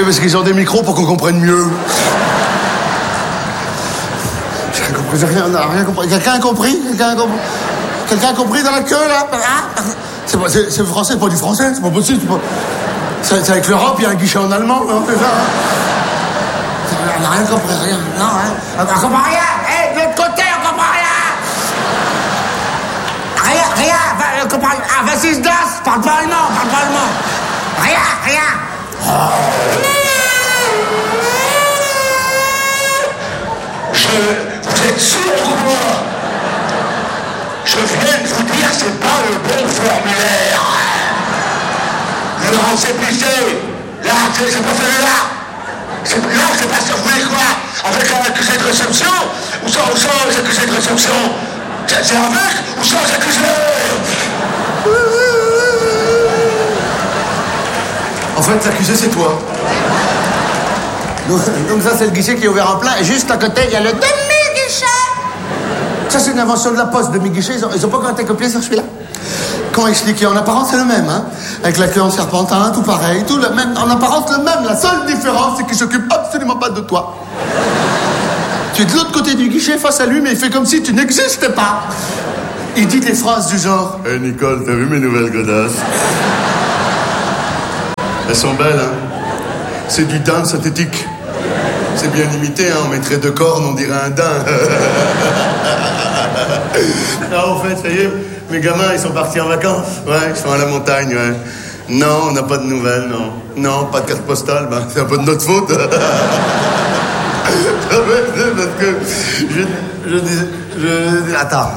parce qu'ils ont des micros pour qu'on comprenne mieux. J'ai rien compris. Quelqu'un a compris? Quelqu'un a compris dans la queue, là? C'est français, c'est pas du français, c'est pas possible. C'est avec l'Europe, il y a un guichet en allemand, non? C'est ça, hein? On n'a rien compris, rien. Non, hein? On comprend rien! Hé, de l'autre côté, on comprend rien! Rien! On comprend rien! Ah, vas-y, se glace! Parle pas allemand! Rien! Vous êtes sourds ou quoi? Je viens de vous dire, c'est pas le bon formulaire. Le récépissé, là, c'est pas celui-là. C'est pas ça, vous voulez quoi? Avec un accusé de réception ou sans accusé de réception? C'est avec ou sans accusé? En fait, l'accusé, c'est toi. Donc ça, c'est le guichet qui est ouvert en plein. Et juste à côté, il y a le demi-guichet. Ça, c'est une invention de la Poste, demi-guichet. Ils ont pas encore été copiés sur celui-là. Comment expliquer? En apparence, c'est le même, hein. Avec la queue en serpentin, tout pareil, tout le même. En apparence, le même. La seule différence, c'est qu'il s'occupe absolument pas de toi. Tu es de l'autre côté du guichet face à lui, mais il fait comme si tu n'existais pas. Il dit des phrases du genre: Hey Nicole, t'as vu mes nouvelles godasses? Elles sont belles, hein. C'est du daim synthétique. C'est bien imité, hein. On mettrait 2 cornes, on dirait un daim. Non, en fait, ça y est, mes gamins, ils sont partis en vacances. Ouais, ils sont à la montagne, ouais. Non, on n'a pas de nouvelles, non. Non, pas de carte postale, ben, c'est un peu de notre faute. Parce que je disais... Attends.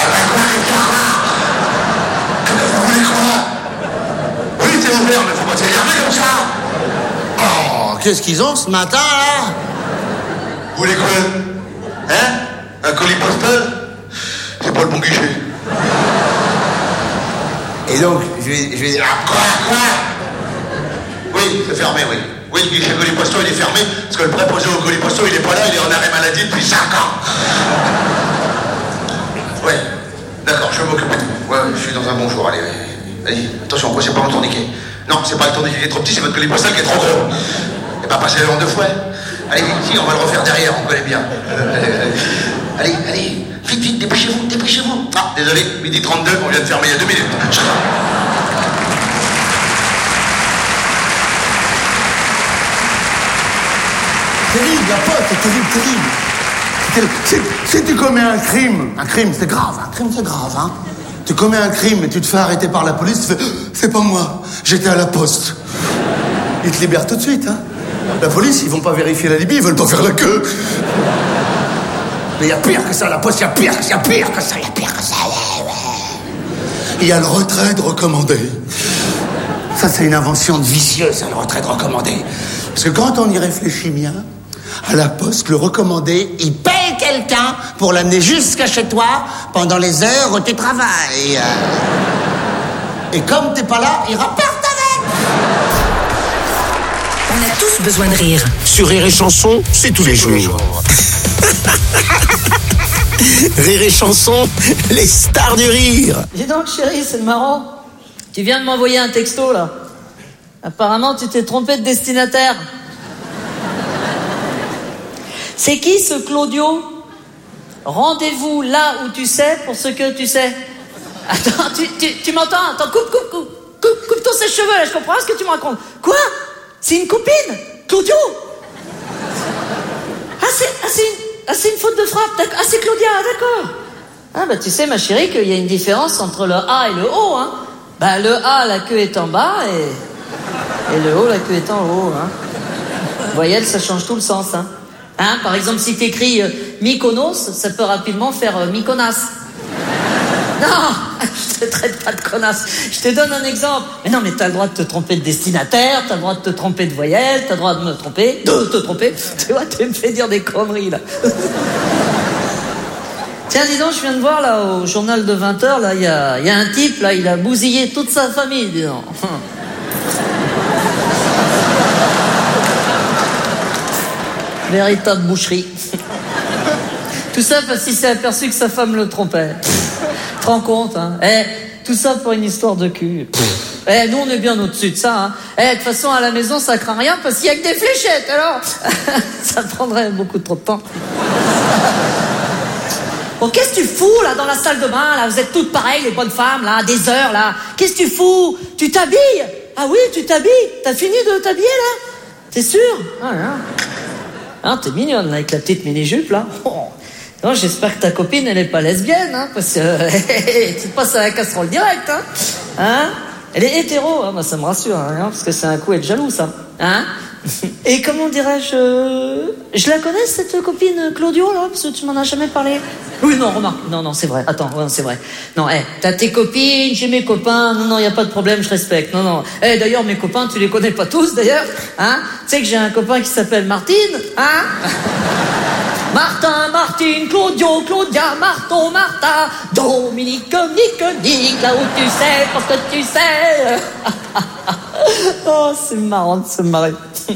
Vous voulez quoi? Oui, t'es ouvert, mais faut pas t'énerver comme ça. Oh, qu'est-ce qu'ils ont ce matin, là? Vous voulez quoi? Hein? Un colis postal? C'est pas le bon guichet. Et donc, je vais dire... Quoi? Oui, c'est fermé, oui. Oui, le guichet colis postal, il est fermé, parce que le préposé au colis postal, il est pas là, il est en arrêt maladie depuis 5 ans. Ouais, d'accord, je vais m'occuper de vous. Ouais, je suis dans un bon jour, allez. Attention, quoi, c'est pas mon tourniquet. Non, c'est pas le tourniquet qui est trop petit, c'est votre colis postal qui est trop gros. Et bah, passez-le en 2 fois. Allez, vite, on va le refaire derrière, on connaît bien. Allez, vite, dépêchez-vous. Ah, désolé, 12h32, on vient de fermer il y a 2 minutes. Terrible, la pote, c'est terrible. Si tu commets un crime, c'est grave, hein. Tu commets un crime et tu te fais arrêter par la police, tu fais « C'est pas moi, j'étais à la poste ». Ils te libèrent tout de suite, hein. La police, ils vont pas vérifier la Libye, ils veulent pas faire la queue. Mais il y a pire que ça, la poste, il y a pire que ça. Il y a le retrait de recommandé. Ça, c'est une invention de vicieux, ça, le retrait de recommandé. Parce que quand on y réfléchit bien, à la poste, le recommandé, il paye quelqu'un pour l'amener jusqu'à chez toi pendant les heures où tu travailles. Et comme t'es pas là, il repart avec. On a tous besoin de rire. Sur Rire et Chanson, c'est tous les jours. Rire et Chanson, les stars du rire. Dis donc, chérie, c'est marrant. Tu viens de m'envoyer un texto, là. Apparemment, tu t'es trompé de destinataire. C'est qui, ce Claudio? Rendez-vous là où tu sais pour ce que tu sais. Attends, tu m'entends? Attends, coupe ton sèche-cheveux, là, je comprends ce que tu me racontes. Quoi? C'est une copine? Claudio? C'est une faute de frappe. Ah, c'est Claudia, d'accord. Ah, bah, tu sais, ma chérie, qu'il y a une différence entre le A et le O, hein. Bah, le A, la queue est en bas, et le O, la queue est en haut, hein. Voyelle, ça change tout le sens, hein. Hein, par exemple, si t'écris Mykonos, ça peut rapidement faire Mykonas. Non, je te traite pas de connasse. Je te donne un exemple. Mais non, mais t'as le droit de te tromper de destinataire, t'as le droit de te tromper de voyelle, t'as le droit de te tromper. Tu vois, tu me fais dire des conneries, là. Tiens, dis donc, je viens de voir, là, au journal de 20h, là, il y a un type, là, il a bousillé toute sa famille, dis donc. Véritable boucherie. Tout ça parce qu'il s'est aperçu que sa femme le trompait. Tu te rends compte, hein? Tout ça pour une histoire de cul. Nous, on est bien au-dessus de ça, hein. De toute façon, à la maison, ça craint rien parce qu'il y a que des fléchettes, alors ça prendrait beaucoup trop de temps. Bon, qu'est-ce que tu fous, là, dans la salle de bain, là? Vous êtes toutes pareilles, les bonnes femmes, là, des heures, là. Qu'est-ce que tu fous? Tu t'habilles? Ah oui, tu t'habilles? T'as fini de t'habiller, là? T'es sûr? Ah, hein, t'es mignonne, là, avec la petite mini-jupe, là. Oh. Non, j'espère que ta copine, elle est pas lesbienne, hein, parce que tu te passes à la casserole direct, hein? Elle est hétéro, hein, bah, ça me rassure, hein, parce que c'est un coup être jaloux, ça. Hein? Et comment dirais-je... Je la connais, cette copine Claudio, là, parce que tu m'en as jamais parlé. Oui, non, remarque. Non, c'est vrai. Attends, ouais, c'est vrai. Non, t'as tes copines, j'ai mes copains. Non, y a pas de problème, je respecte. Non. D'ailleurs, mes copains, tu les connais pas tous, d'ailleurs. Hein? Tu sais que j'ai un copain qui s'appelle Martine, hein? Martin, Martine, Claudio, Claudia, Marton, Martha, Dominique, Nick, là où tu sais, parce que tu sais. Oh, c'est marrant de se marrer.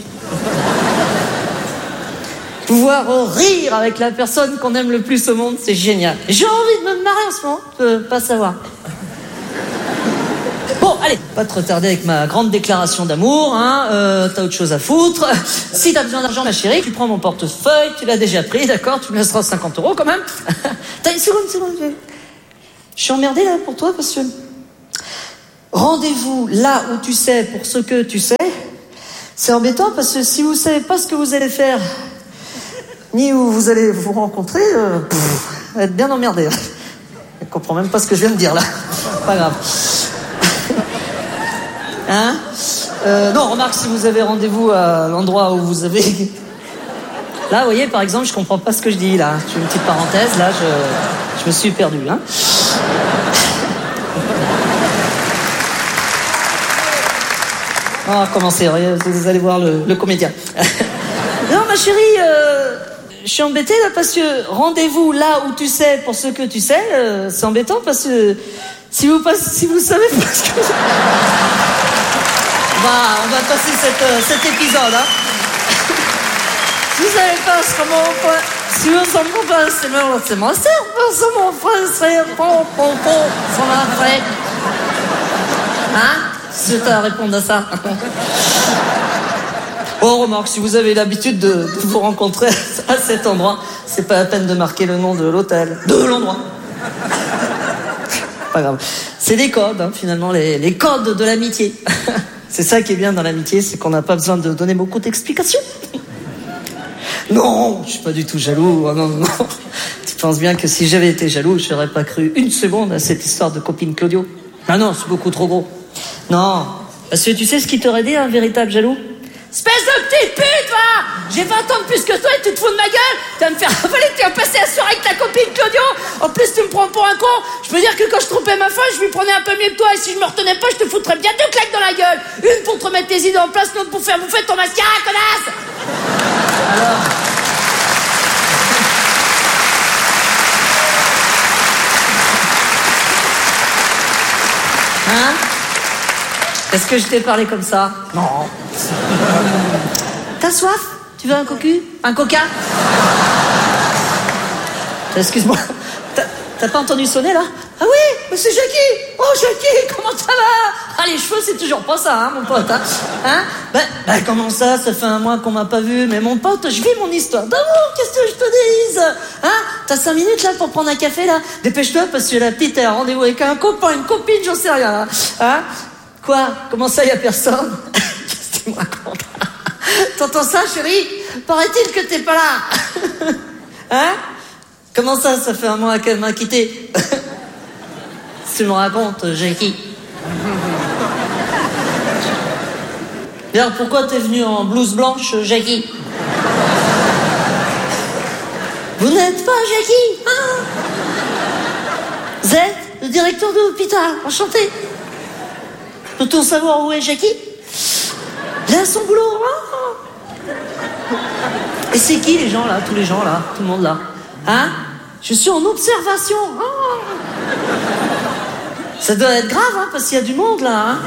Pouvoir rire avec la personne qu'on aime le plus au monde, c'est génial. J'ai envie de me marrer en ce moment, tu peux pas savoir. Bon, allez, pas te retarder avec ma grande déclaration d'amour, hein, t'as autre chose à foutre. Si t'as besoin d'argent, ma chérie, tu prends mon portefeuille, tu l'as déjà pris, d'accord, tu me laisseras 50 € quand même. T'as une seconde. Je suis emmerdée là pour toi parce que... Rendez-vous là où tu sais pour ce que tu sais. C'est embêtant parce que si vous savez pas ce que vous allez faire, ni où vous allez vous rencontrer, vous allez être bien emmerdé. Je comprends même pas ce que je viens de dire là. Pas grave. Hein? Non, remarque, si vous avez rendez-vous à l'endroit où vous avez... Là, vous voyez, par exemple, je comprends pas ce que je dis, là. Je fais une petite parenthèse, là, je me suis perdu, hein. Oh, commencez, vous allez voir le comédien. Non, ma chérie, je suis embêtée, là, parce que rendez-vous là où tu sais pour ce que tu sais, c'est embêtant, parce que si vous savez pas ce que... on va passer cet épisode, hein. Si vous savez pas comment si vous savez pas, c'est mon cerveau, mon frère, hein? Si tu as à répondre à ça. Oh, remarque, si vous avez l'habitude de vous rencontrer à cet endroit, c'est pas la peine de marquer le nom de l'hôtel, de l'endroit. Pas grave. C'est des codes, hein, finalement, les codes de l'amitié. C'est ça qui est bien dans l'amitié, c'est qu'on n'a pas besoin de donner beaucoup d'explications. Non, je suis pas du tout jaloux. Oh, non. Tu penses bien que si j'avais été jaloux, je n'aurais pas cru une seconde à cette histoire de copine Claudio. Ah non, c'est beaucoup trop gros. Non, parce que tu sais ce qui t'aurait dit un véritable jaloux? Espèce de petite pute, va! J'ai 20 ans de plus que toi et tu te fous de ma gueule! Tu vas me faire avaler, tu vas passer la soirée avec ta copine Claudio! En plus, tu me prends pour un con! Je peux dire que quand je trompais ma femme, je lui prenais un peu mieux que toi, et si je me retenais pas, je te foutrais bien 2 claques dans la gueule! Une pour te remettre tes idées en place, l'autre pour faire bouffer ton mascara, connasse! Alors... Hein? Est-ce que je t'ai parlé comme ça? Non. T'as soif? Tu veux un cocu? Un coca? Excuse-moi. T'as pas entendu sonner là? Ah oui, mais c'est Jackie! Oh Jackie, comment ça va? Ah les cheveux c'est toujours pas ça, hein mon pote, hein? Ben comment ça? Ça fait un mois qu'on m'a pas vu, mais mon pote, je vis mon histoire d'amour, qu'est-ce que je te dise? Hein? T'as 5 minutes là pour prendre un café là? Dépêche-toi parce que la petite elle a rendez-vous avec un copain, une copine, j'en sais rien, hein? Quoi? Comment ça y'a personne? Qu'est-ce que tu me racontes? T'entends ça chérie? Paraît-il que t'es pas là? Hein? Comment ça fait un mois qu'elle m'a quitté? Tu me racontes, Jackie. D'ailleurs, pourquoi t'es venu en blouse blanche, Jackie? Vous n'êtes pas Jackie, hein? Vous êtes le directeur de l'hôpital, enchanté. Peut-on savoir où est Jackie? Il est à son boulot, hein? Et c'est qui les gens là, tous les gens là, tout le monde là? Hein? Je suis en observation. Oh. Ça doit être grave, hein, parce qu'il y a du monde là. Hein?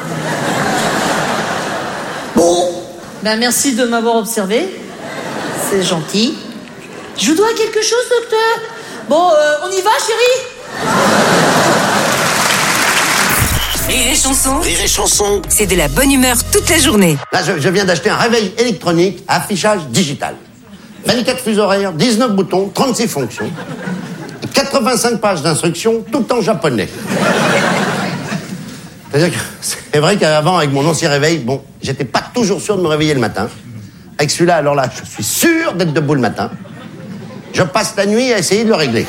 Bon, ben merci de m'avoir observé. C'est gentil. Je vous dois quelque chose, docteur? Bon, on y va, chérie? Rire et chanson, Rire et chanson. c'est de la bonne humeur toute la journée. Là, je viens d'acheter un réveil électronique à affichage digital. 24 fuseaux horaires, 19 boutons, 36 fonctions. 85 pages d'instructions, tout en japonais. C'est-à-dire que c'est vrai qu'avant, avec mon ancien réveil, bon, j'étais pas toujours sûr de me réveiller le matin. Avec celui-là, alors là, je suis sûr d'être debout le matin. Je passe la nuit à essayer de le régler.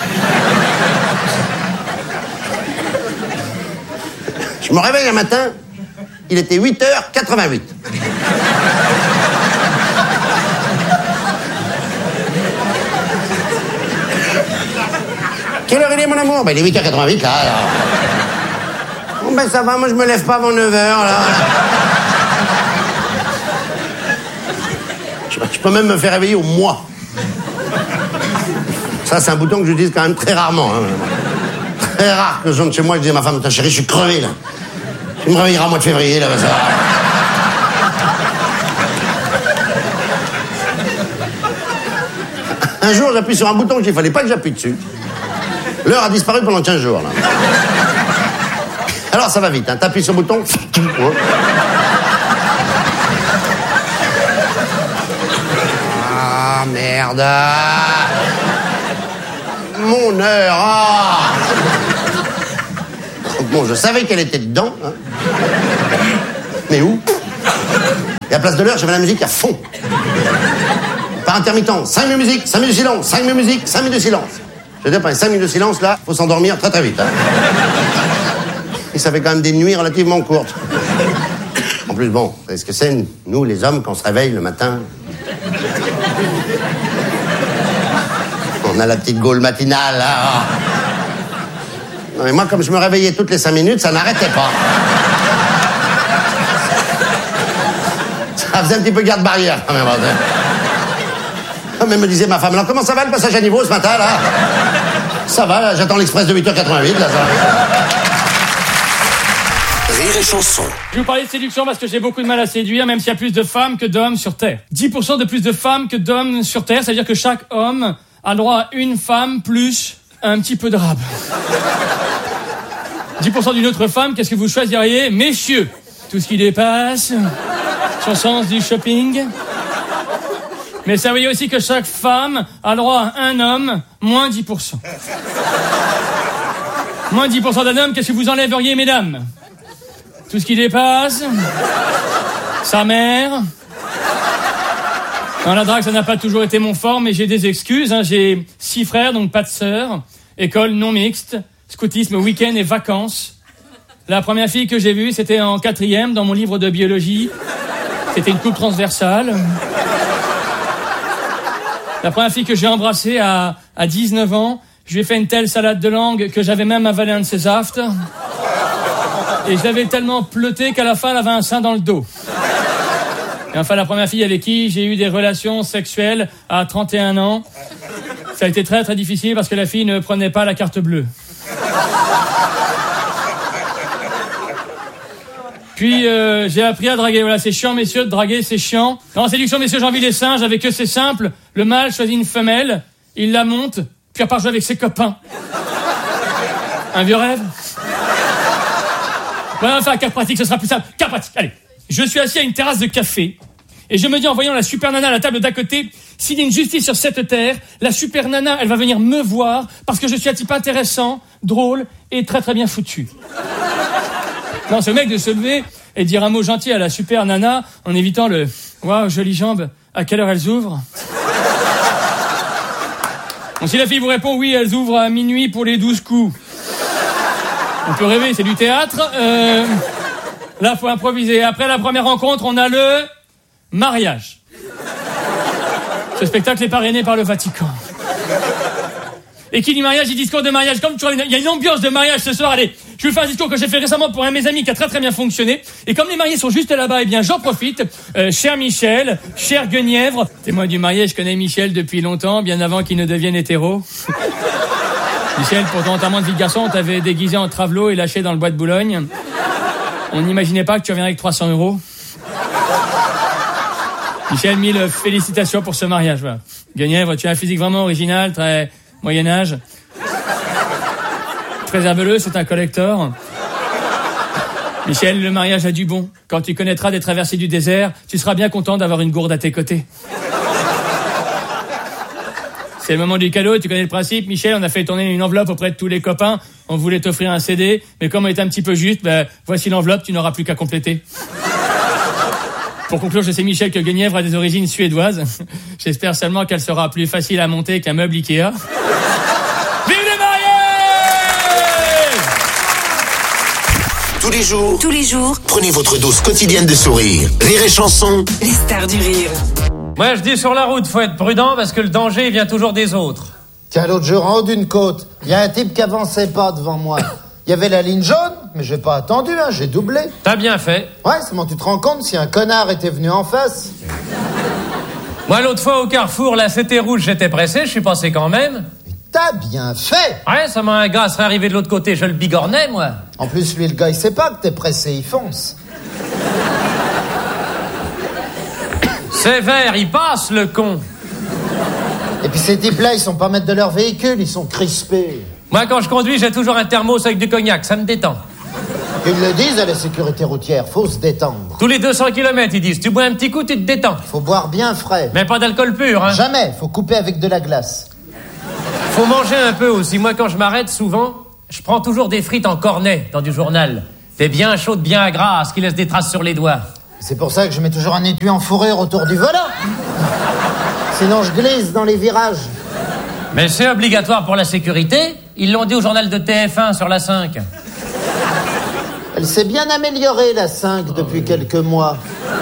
Je me réveille un matin, il était 8h88. Quelle heure il est, mon amour? Ben, il est 8h88, là, alors. Bon, ben, ça va, moi, je me lève pas avant 9h, là. Je peux même me faire réveiller au mois. Ça, c'est un bouton que j'utilise quand même très rarement, hein. Très rare que je rentre chez moi et je dis à ma femme, ta chérie, je suis crevé, là. Tu me réveilleras au mois de février, là, ben, ça va. Un jour, j'appuie sur un bouton qu'il fallait pas que j'appuie dessus. L'heure a disparu pendant 15 jours, là. Alors, ça va vite, hein. T'appuies sur le bouton. Ah, merde. Mon heure. Ah. Bon, je savais qu'elle était dedans, hein. Mais où? Et à la place de l'heure, j'avais la musique à fond. Par intermittent, 5 minutes de musique, 5 minutes de silence, 5 minutes de musique, 5 minutes de silence. Je veux dire, par les 5 minutes de silence, là, faut s'endormir très très vite, hein. Et ça fait quand même des nuits relativement courtes. En plus, bon, vous savez ce que c'est, nous, les hommes, quand on se réveille le matin, on a la petite gaule matinale, là. Non, mais moi, comme je me réveillais toutes les 5 minutes, ça n'arrêtait pas. Ça faisait un petit peu garde-barrière, quand même. Même me disait ma femme, alors comment ça va le passage à niveau ce matin, là? Ça va, là, j'attends l'express de 8h88, là, ça va. Rire et chanson. Je vais vous parler de séduction parce que j'ai beaucoup de mal à séduire, même s'il y a plus de femmes que d'hommes sur Terre. 10% de plus de femmes que d'hommes sur Terre, c'est-à-dire que chaque homme a droit à une femme plus un petit peu de rab. 10% d'une autre femme, qu'est-ce que vous choisiriez? Messieurs, tout ce qui dépasse, son sens du shopping. Mais ça veut dire aussi que chaque femme a droit à un homme, moins 10%. Moins 10% d'un homme, qu'est-ce que vous enlèveriez, mesdames? Tout ce qui dépasse, sa mère. Dans la drague, ça n'a pas toujours été mon fort, mais j'ai des excuses, hein. J'ai 6 frères, donc pas de sœurs. École non mixte, scoutisme, week-end et vacances. La première fille que j'ai vue, c'était en 4e, dans mon livre de biologie. C'était une coupe transversale. La première fille que j'ai embrassée à 19 ans, je lui ai fait une telle salade de langue que j'avais même avalé un de ses aftes. Et je l'avais tellement pleuté qu'à la fin, elle avait un sein dans le dos. Et enfin, la première fille avec qui j'ai eu des relations sexuelles à 31 ans, ça a été très très difficile parce que la fille ne prenait pas la carte bleue. Puis j'ai appris à draguer. Voilà, c'est chiant, messieurs, de draguer, c'est chiant. En séduction, messieurs, j'ai envie des singes, avec eux, c'est simple. Le mâle choisit une femelle, il la monte, puis à part jouer avec ses copains. Un vieux rêve? Ouais, on va faire un cas pratique, ce sera plus simple. Cas pratique, allez. Je suis assis à une terrasse de café, et je me dis en voyant la super nana à la table d'à côté, s'il y a une justice sur cette terre, la super nana, elle va venir me voir, parce que je suis un type intéressant, drôle, et très très bien foutu. Non, ce mec de se lever et dire un mot gentil à la super nana en évitant le « Waouh, jolies jambes, à quelle heure elles ouvrent ?» Bon, si la fille vous répond « Oui, elles ouvrent à minuit pour les 12 coups », on peut rêver, c'est du théâtre. Là, faut improviser. Après la première rencontre, on a le mariage. Ce spectacle est parrainé par le Vatican. Et qui dit mariage, dit discours de mariage. Comme toujours, il y a une ambiance de mariage ce soir. Allez, je vais vous faire un discours que j'ai fait récemment pour un de mes amis qui a très très bien fonctionné. Et comme les mariés sont juste là-bas, eh bien j'en profite. Cher Michel, cher Guenièvre, témoin du mariage, je connais Michel depuis longtemps, bien avant qu'il ne devienne hétéro. Michel, pour ton enterrement de vie de garçon, on t'avait déguisé en travelot et lâché dans le bois de Boulogne. On n'imaginait pas que tu reviendrais avec 300 €. Michel, 1000 félicitations pour ce mariage. Voilà. Guenièvre, tu as un physique vraiment original, très Moyen-Âge. Préserve-le, c'est un collector. Michel, le mariage a du bon. Quand tu connaîtras des traversées du désert, tu seras bien content d'avoir une gourde à tes côtés. C'est le moment du cadeau, tu connais le principe. Michel, on a fait tourner une enveloppe auprès de tous les copains. On voulait t'offrir un CD, mais comme on est un petit peu juste, voici l'enveloppe, tu n'auras plus qu'à compléter. Pour conclure, je sais, Michel, que Guenièvre a des origines suédoises. J'espère seulement qu'elle sera plus facile à monter qu'un meuble Ikea. Vive les mariés! Tous les jours, prenez votre dose quotidienne de sourire. Rire et chanson. Les stars du rire. Moi, je dis sur la route, faut être prudent parce que le danger vient toujours des autres. Tiens, l'autre jour, en haut d'une côte, il y a un type qui avançait pas devant moi. Il y avait la ligne jaune, mais j'ai pas attendu, j'ai doublé. T'as bien fait. Ouais, seulement tu te rends compte si un connard était venu en face. Moi, l'autre fois au Carrefour, là, c'était rouge, j'étais pressé, je suis passé quand même. Mais t'as bien fait. Ouais, ça m'a un gars serait arrivé de l'autre côté, je le bigornais, moi. En plus, lui, le gars, il sait pas que t'es pressé, il fonce. C'est vert, il passe, le con. Et puis ces types-là, ils sont pas maîtres de leur véhicule, ils sont crispés. Moi, quand je conduis, j'ai toujours un thermos avec du cognac, ça me détend. Ils le disent à la sécurité routière, faut se détendre. Tous les 200 km, ils disent, tu bois un petit coup, tu te détends. Faut boire bien frais. Mais pas d'alcool pur, hein. Jamais, faut couper avec de la glace. Faut manger un peu aussi. Moi, quand je m'arrête, souvent, je prends toujours des frites en cornet dans du journal. Des bien chaudes, bien grasses, qui laissent des traces sur les doigts. C'est pour ça que je mets toujours un étui en fourrure autour du volant. Sinon, je glisse dans les virages. Mais c'est obligatoire pour la sécurité. Ils l'ont dit au journal de TF1 sur la 5. Elle s'est bien améliorée, la 5, depuis quelques mois.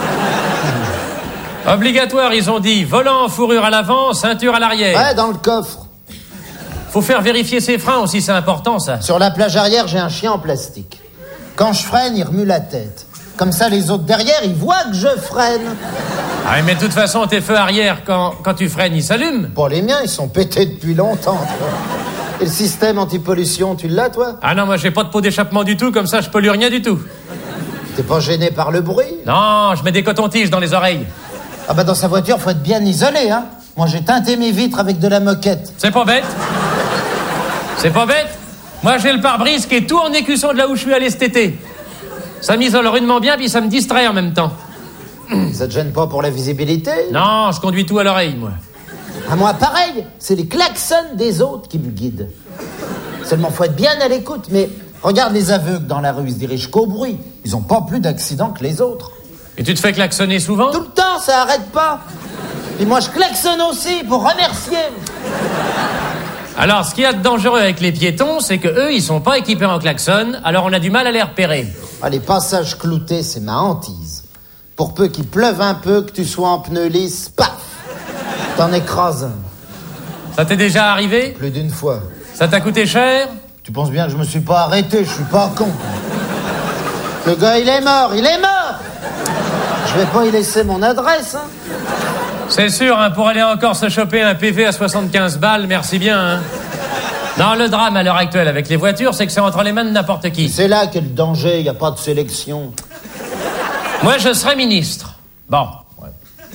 Obligatoire, ils ont dit. Volant en fourrure à l'avant, ceinture à l'arrière. Ouais, dans le coffre. Faut faire vérifier ses freins aussi, c'est important, ça. Sur la plage arrière, j'ai un chien en plastique. Quand je freine, il remue la tête. Comme ça, les autres derrière, ils voient que je freine. Ah, mais de toute façon, tes feux arrière, quand tu freines, ils s'allument. Bon, les miens, ils sont pétés depuis longtemps, toi. Et le système anti-pollution, tu l'as, toi? Ah non, moi, j'ai pas de pot d'échappement du tout, comme ça, je pollue rien du tout. T'es pas gêné par le bruit? Non, je mets des cotons-tiges dans les oreilles. Ah bah, dans sa voiture, faut être bien isolé, hein. Moi, j'ai teinté mes vitres avec de la moquette. C'est pas bête. C'est pas bête. Moi, j'ai le pare-brise qui est tout en écusson de là où je suis allé cet été. Ça m'isole rudement bien, puis ça me distrait en même temps. Ça te gêne pas pour la visibilité? Non, je conduis tout à l'oreille, moi. À moi, pareil. C'est les klaxons des autres qui me guident. Seulement, faut être bien à l'écoute. Mais regarde les aveugles dans la rue, ils se dirigent qu'au bruit. Ils ont pas plus d'accidents que les autres. Et tu te fais klaxonner souvent? Tout le temps, ça arrête pas. Et moi, je klaxonne aussi pour remercier. Alors, ce qu'il y a de dangereux avec les piétons, c'est que eux, ils sont pas équipés en klaxon, alors on a du mal à les repérer. Ah, les passages cloutés, c'est ma hantise. Pour peu qu'il pleuve un peu, que tu sois en pneu lisse, paf, t'en écrases un. Ça t'est déjà arrivé? Plus d'une fois. Ça t'a coûté cher? Tu penses bien que je me suis pas arrêté, je suis pas con. Le gars, il est mort, il est mort. Je vais pas y laisser mon adresse, hein. C'est sûr, hein, pour aller encore se choper un PV à 75 balles, merci bien, hein. Non, le drame à l'heure actuelle avec les voitures, c'est que c'est entre les mains de n'importe qui. C'est là qu'est le danger, il n'y a pas de sélection. Moi, je serais ministre. Bon. Ouais.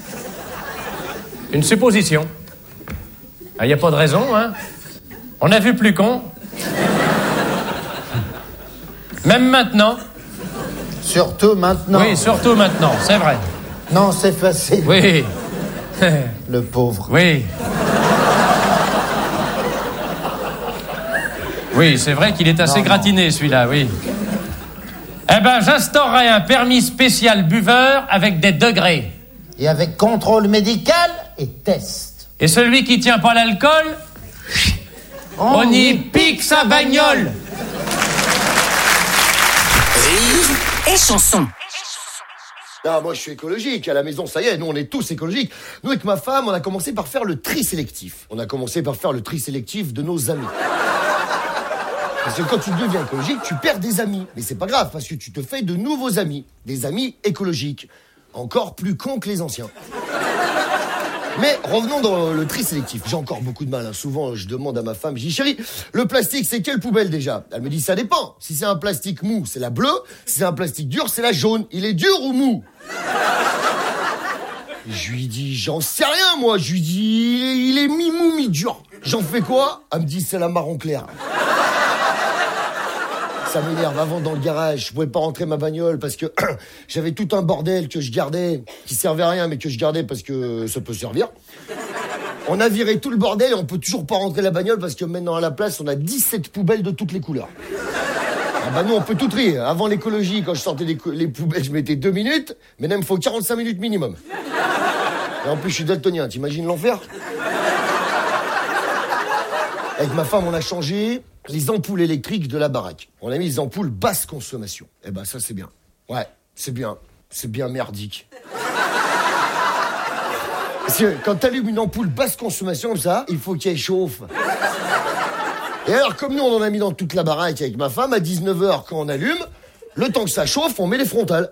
Une supposition. Il n'y a pas de raison, hein. On a vu plus con. Même maintenant. Surtout maintenant. Oui, surtout maintenant, c'est vrai. Non, c'est facile. Oui. Le pauvre. Oui. Oui, c'est vrai qu'il est assez gratiné, celui-là, oui. Eh ben, j'instaurerai un permis spécial buveur avec des degrés. Et avec contrôle médical et test. Et celui qui tient pas l'alcool, on y pique sa bagnole. Rire et chanson. Ah, moi, je suis écologique. À la maison, ça y est, nous, on est tous écologiques. Nous, avec ma femme, on a commencé par faire le tri sélectif. On a commencé par faire le tri sélectif de nos amis. Parce que quand tu deviens écologique, tu perds des amis. Mais c'est pas grave, parce que tu te fais de nouveaux amis. Des amis écologiques. Encore plus cons que les anciens. Mais revenons dans le tri sélectif. J'ai encore beaucoup de mal, hein. Souvent, je demande à ma femme, je dis, chérie, le plastique, c'est quelle poubelle déjà? Elle me dit, ça dépend. Si c'est un plastique mou, c'est la bleue. Si c'est un plastique dur, c'est la jaune. Il est dur ou mou? Je lui dis, j'en sais rien, moi. Je lui dis, il est mi-mou, mi-dur. J'en fais quoi? Elle me dit, c'est la marron clair. Ça m'énerve. Avant, dans le garage, je pouvais pas rentrer ma bagnole parce que j'avais tout un bordel que je gardais, qui servait à rien, mais que je gardais parce que ça peut servir. On a viré tout le bordel et on peut toujours pas rentrer la bagnole parce que maintenant, à la place, on a 17 poubelles de toutes les couleurs. Ah bah nous, on peut tout trier. Avant l'écologie, quand je sortais les poubelles, je mettais 2 minutes. Maintenant, il me faut 45 minutes minimum. Et en plus, je suis daltonien. T'imagines l'enfer? Avec ma femme, on a changé les ampoules électriques de la baraque. On a mis les ampoules basse consommation. Eh ben, ça, c'est bien. Ouais, c'est bien. C'est bien merdique. Parce que quand t'allumes une ampoule basse consommation comme ça, il faut qu'elle chauffe. Et alors, comme nous, on en a mis dans toute la baraque avec ma femme, à 19h, quand on allume, le temps que ça chauffe, on met les frontales.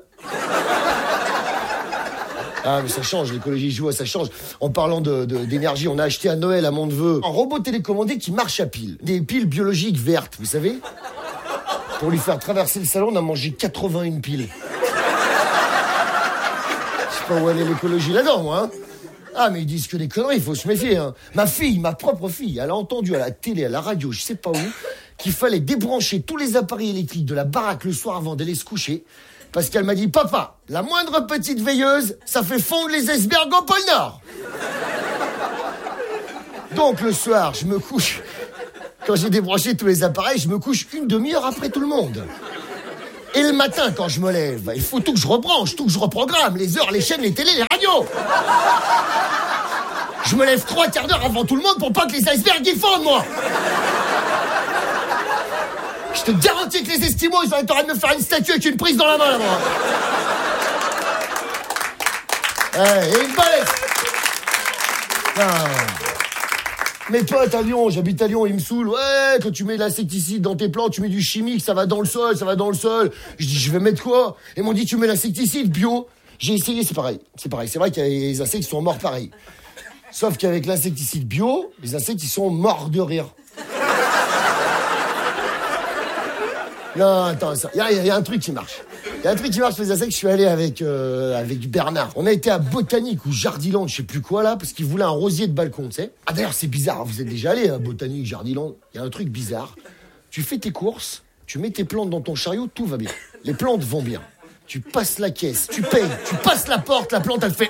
Ah, mais ça change, l'écologie, je vois, ça change. En parlant d'énergie, on a acheté à Noël, à mon neveu, un robot télécommandé qui marche à piles. Des piles biologiques vertes, vous savez? Pour lui faire traverser le salon, on a mangé 81 piles. Je sais pas où elle est l'écologie là-dedans, moi, hein. Ah, mais ils disent que des conneries, il faut se méfier, hein. Ma fille, ma propre fille, elle a entendu à la télé, à la radio, je sais pas où, qu'il fallait débrancher tous les appareils électriques de la baraque le soir avant d'aller se coucher. Parce qu'elle m'a dit, papa, la moindre petite veilleuse, ça fait fondre les icebergs au pôle Nord. Donc le soir, je me couche. Quand j'ai débranché tous les appareils, je me couche une demi-heure après tout le monde. Et le matin, quand je me lève, il faut tout que je rebranche, tout que je reprogramme, les heures, les chaînes, les télés, les radios. Je me lève 3 quarts d'heure avant tout le monde pour pas que les icebergs y fondent, moi. Je te garantis que les Esquimaux, ils auraient de me faire une statue avec une prise dans la main, là-bas. Ouais, et une balèze. Mes potes à Lyon, j'habite à Lyon, ils me saoulent. Ouais, quand tu mets de l'insecticide dans tes plantes, tu mets du chimique, ça va dans le sol, ça va dans le sol. Je dis, je vais mettre quoi? Ils m'ont dit, tu mets l'insecticide bio. J'ai essayé, c'est pareil. C'est pareil. C'est vrai qu'il y a des insectes qui sont morts pareil. Sauf qu'avec l'insecticide bio, les insectes, ils sont morts de rire. Non, attends, il y a un truc qui marche. Il y a un truc qui marche, les insectes. Je suis allé avec Bernard. On a été à Botanique ou Jardiland, je sais plus quoi là, parce qu'il voulait un rosier de balcon, tu sais. Ah d'ailleurs, c'est bizarre, vous êtes déjà allé à Botanique, Jardiland. Il y a un truc bizarre. Tu fais tes courses, tu mets tes plantes dans ton chariot, tout va bien. Les plantes vont bien. Tu passes la caisse, tu payes, tu passes la porte, la plante, elle fait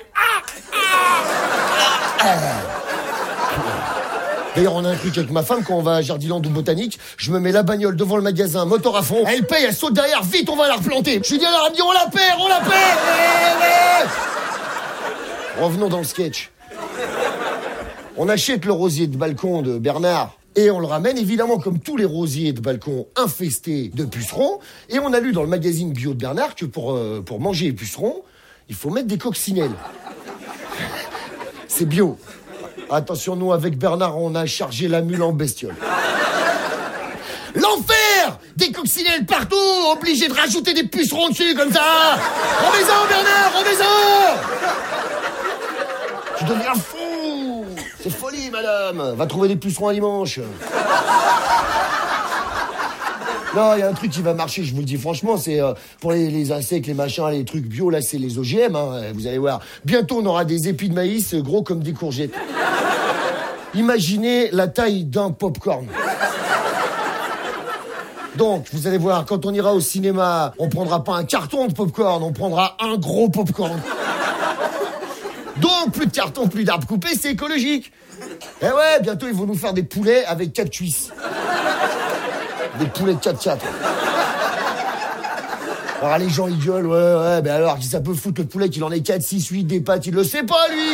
D'ailleurs, on a un truc avec ma femme, quand on va à Jardiland ou Botanique, je me mets la bagnole devant le magasin, moteur à fond, elle paye, elle saute derrière, vite, on va la replanter. Je lui dis à la radio, on la perd. Revenons dans le sketch. On achète le rosier de balcon de Bernard et on le ramène, évidemment, comme tous les rosiers de balcon infestés de pucerons. Et on a lu dans le magazine bio de Bernard que pour manger les pucerons, il faut mettre des coccinelles. C'est bio. Attention, nous, avec Bernard, on a chargé la mule en bestiole. L'enfer! Des coccinelles partout, obligé de rajouter des pucerons dessus, comme ça. Remets-en, Bernard, remets-en! Tu deviens fou! C'est folie, madame. Va trouver des pucerons à dimanche. Non, il y a un truc qui va marcher, je vous le dis franchement, c'est pour les insectes, les machins, les trucs bio, là, c'est les OGM, hein, vous allez voir. Bientôt, on aura des épis de maïs gros comme des courgettes. Imaginez la taille d'un popcorn. Donc, vous allez voir, quand on ira au cinéma, on prendra pas un carton de popcorn, on prendra un gros popcorn. Donc, plus de carton, plus d'arbres coupés, c'est écologique. Et ouais, bientôt, ils vont nous faire des poulets avec 4 cuisses. Des poulets de 4-4. Alors les gens ils gueulent, ouais, ben alors ça peut foutre le poulet qu'il en ait 4, 6, 8, des pattes, il le sait pas lui.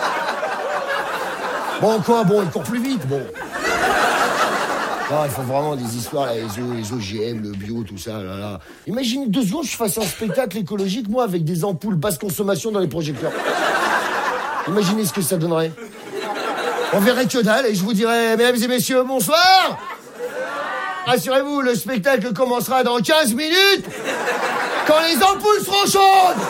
Bon quoi, bon, il court plus vite, bon. Non, il faut vraiment des histoires, là, les OGM, le bio, tout ça, là. Imaginez 2 secondes, je fasse un spectacle écologique, moi, avec des ampoules basse consommation dans les projecteurs. Imaginez ce que ça donnerait. On verrait que dalle et je vous dirais, mesdames et messieurs, bonsoir. Rassurez-vous, le spectacle commencera dans 15 minutes, quand les ampoules seront chaudes.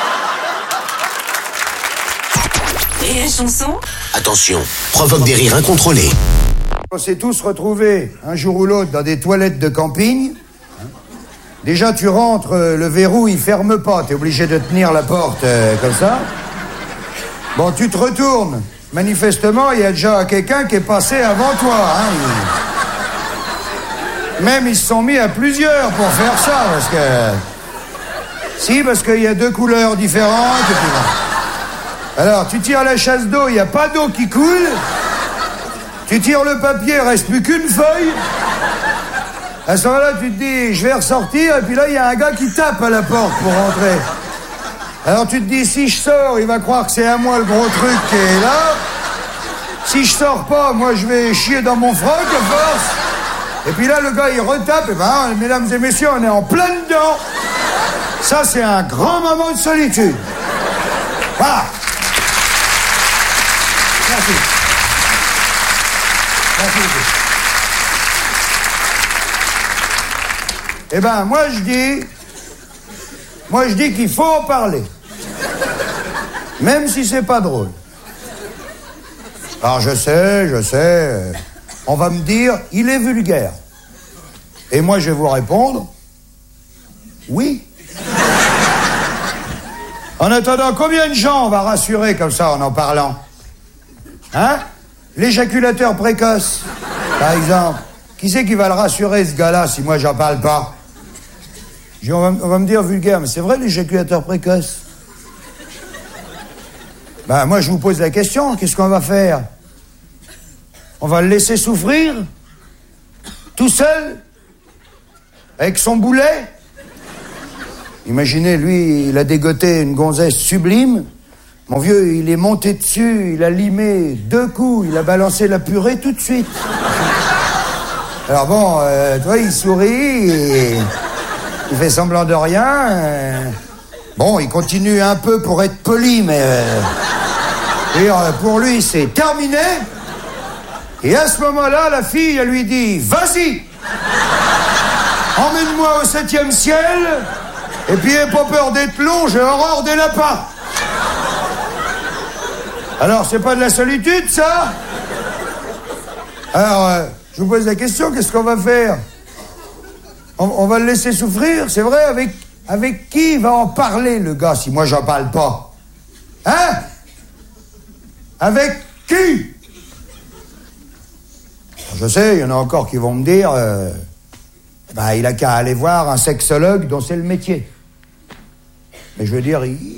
Et la chanson? Attention, provoque des rires incontrôlés. On s'est tous retrouvés, un jour ou l'autre, dans des toilettes de camping. Déjà, tu rentres, le verrou, il ferme pas. T'es obligé de tenir la porte comme ça. Bon, tu te retournes. Manifestement, il y a déjà quelqu'un qui est passé avant toi. Hein. Même ils se sont mis à plusieurs pour faire ça, parce que... Si, parce qu'il y a 2 couleurs différentes, et puis bon. Alors, tu tires la chasse d'eau, il n'y a pas d'eau qui coule. Tu tires le papier, il reste plus qu'une feuille. À ce moment-là, tu te dis, je vais ressortir, et puis là, il y a un gars qui tape à la porte pour rentrer. Alors tu te dis, si je sors, il va croire que c'est à moi le gros truc qui est là. Si je sors pas, moi, je vais chier dans mon froc, à force. Et puis là, le gars, il retape, et ben, mesdames et messieurs, on est en plein dedans. Ça, c'est un grand moment de solitude. Voilà. Merci. Merci. Eh ben, moi je dis qu'il faut en parler. Même si c'est pas drôle. Alors je sais, on va me dire, il est vulgaire. Et moi je vais vous répondre, oui. En attendant, combien de gens on va rassurer comme ça en parlant? Hein? L'éjaculateur précoce, par exemple. Qui c'est qui va le rassurer, ce gars-là, si moi j'en parle pas? On va me dire vulgaire, mais c'est vrai, l'éjaculateur précoce? Ben, moi, je vous pose la question, qu'est-ce qu'on va faire? On va le laisser souffrir? Tout seul? Avec son boulet? Imaginez, lui, il a dégoté une gonzesse sublime. Mon vieux, il est monté dessus, il a limé 2 coups, il a balancé la purée tout de suite. Alors bon, toi, il sourit, et il fait semblant de rien. Bon, il continue un peu pour être poli, mais... pour lui, c'est terminé. Et à ce moment-là, la fille, elle lui dit, vas-y, emmène-moi au 7e ciel, et puis aie pas peur d'être long, j'ai horreur des lapins. Alors, c'est pas de la solitude, ça? Alors, je vous pose la question, qu'est-ce qu'on va faire? On va le laisser souffrir, c'est vrai, avec qui il va en parler, le gars, si moi j'en parle pas? Hein? Avec qui? Je sais, il y en a encore qui vont me dire, il a qu'à aller voir un sexologue dont c'est le métier. Mais je veux dire, il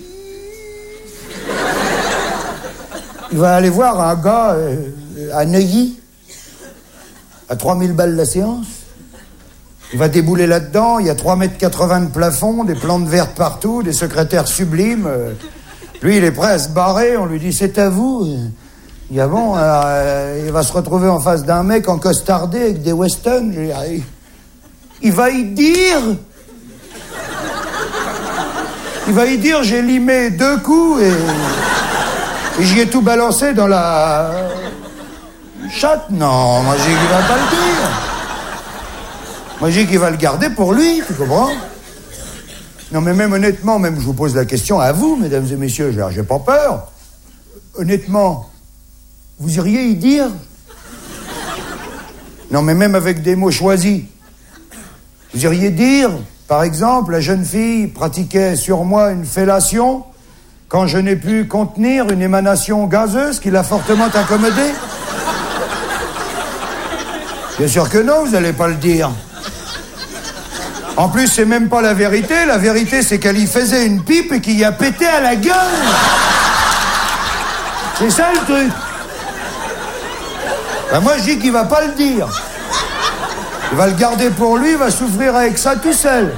va aller voir un gars à Neuilly, à 3000 balles la séance. Il va débouler là-dedans, il y a 3,80 m de plafond, des plantes vertes partout, des secrétaires sublimes. Lui, il est prêt à se barrer, on lui dit, c'est à vous. Il dit, ah bon, alors, il va se retrouver en face d'un mec en costardé avec des Weston. Il va y dire... j'ai limé 2 coups et j'y ai tout balancé dans la... chatte. Non, moi, j'ai dit qu'il va pas le dire. Moi, j'ai dit qu'il va le garder pour lui, tu comprends? Non, mais même honnêtement, même je vous pose la question à vous, mesdames et messieurs, j'ai pas peur. Honnêtement, vous iriez y dire? Non, mais même avec des mots choisis. Vous iriez dire, par exemple, la jeune fille pratiquait sur moi une fellation quand je n'ai pu contenir une émanation gazeuse qui l'a fortement incommodée? Bien sûr que non, vous n'allez pas le dire. En plus, c'est même pas la vérité. La vérité, c'est qu'elle y faisait une pipe et qu'il y a pété à la gueule. C'est ça le truc. Ben moi, je dis qu'il va pas le dire. Il va le garder pour lui, il va souffrir avec ça tout seul.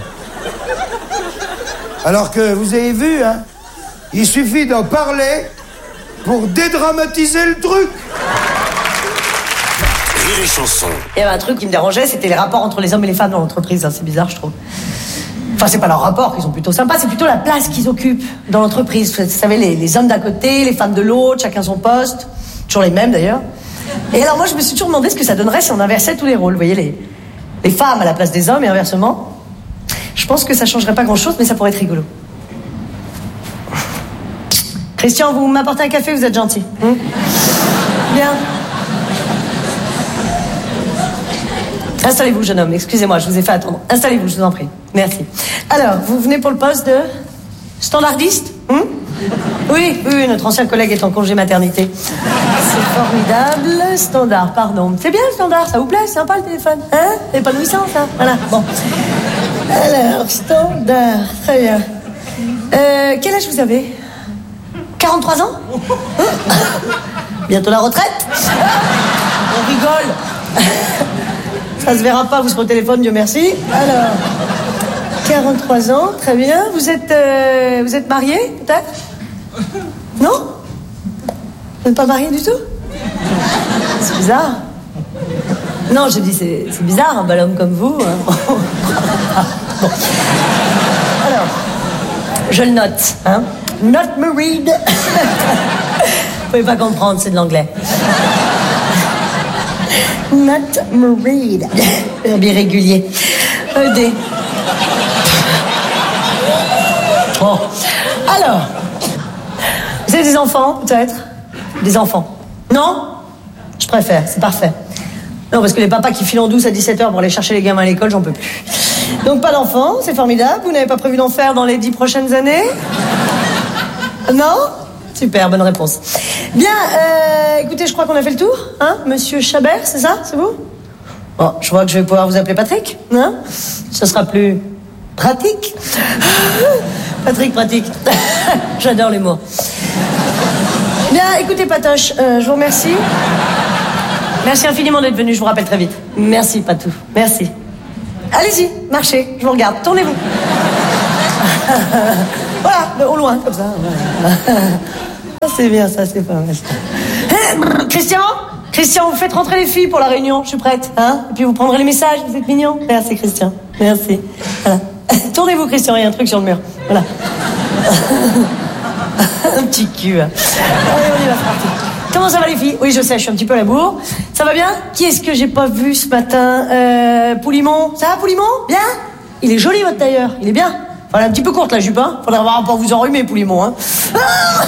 Alors que, vous avez vu, hein, il suffit d'en parler pour dédramatiser le truc. Rire et chanson. Il y avait un truc qui me dérangeait, c'était les rapports entre les hommes et les femmes dans l'entreprise. C'est bizarre, je trouve. Enfin, c'est pas leurs rapports qui sont plutôt sympas, c'est plutôt la place qu'ils occupent dans l'entreprise. Vous savez, les hommes d'un côté, les femmes de l'autre, chacun son poste. Toujours les mêmes, d'ailleurs. Et alors, moi, je me suis toujours demandé ce que ça donnerait si on inversait tous les rôles. Vous voyez, les femmes à la place des hommes et inversement. Je pense que ça changerait pas grand-chose, mais ça pourrait être rigolo. Christian, vous m'apportez un café, vous êtes gentil. Bien. Installez-vous, jeune homme. Excusez-moi, je vous ai fait attendre. Installez-vous, je vous en prie. Merci. Alors, vous venez pour le poste de standardiste? Oui, notre ancien collègue est en congé maternité. C'est Formidable. Standard, pardon. C'est bien le standard, ça vous plaît? C'est sympa le téléphone. Hein? Épanouissant, ça. Voilà, bon. Alors, standard, très bien. Quel âge vous avez? 43 ans? Bientôt la retraite? On rigole. Ça se verra pas, vous serez au téléphone, Dieu merci. Alors, 43 ans, très bien. Vous êtes marié, peut-être? Non? Vous n'êtes pas marié du tout? C'est bizarre. Non, je dis, c'est bizarre, un bel homme comme vous. Hein. Bon. Alors, je le note, hein. Not married. Vous pouvez pas comprendre, c'est de l'anglais. Not married. Verbe irrégulier. ED. Bon. Alors, vous avez des enfants, peut-être? Des enfants. Non? Je préfère, c'est parfait. Non, parce que les papas qui filent en douce à 17h pour aller chercher les gamins à l'école, j'en peux plus. Donc pas d'enfants, c'est formidable. Vous n'avez pas prévu d'en faire dans les 10 prochaines années? Non? Super, bonne réponse. Bien, écoutez, je crois qu'on a fait le tour, hein? Monsieur Chabert, c'est ça? C'est vous? Bon, je vois que je vais pouvoir vous appeler Patrick, hein? Ce sera plus pratique. Patrick, pratique. J'adore les mots. Bien, écoutez, Patoche, je vous remercie. Merci infiniment d'être venu, je vous rappelle très vite. Merci, Patou, merci. Allez-y, marchez, je vous regarde, tournez-vous. Voilà, au loin, comme ça. C'est bien, ça, c'est pas mal. Christian, vous faites rentrer les filles pour la réunion, je suis prête. Hein? Et puis vous prendrez les messages, vous êtes mignon. Merci, Christian, merci. Voilà. Tournez-vous, Christian, il y a un truc sur le mur. Voilà. Un petit cul. Hein. Allez, on y va, c'est parti. Comment ça va les filles? Oui, je sais, je suis un petit peu à la bourre. Ça va bien? Qui est-ce que j'ai pas vu ce matin? Poulimon. Ça va, Poulimon? Bien? Il est joli, votre tailleur. Il est bien. Voilà, un petit peu courte la jupe, hein. Faudrait avoir pas vous enrhumer, Poulimon, hein. Bon.